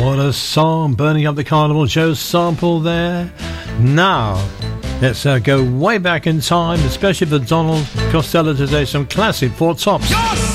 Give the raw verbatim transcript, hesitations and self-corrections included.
What a song, Burning Up the Carnival. Joe Sample there. Now, let's uh, go way back in time, especially for Donald Costello today. Some classic Four Tops.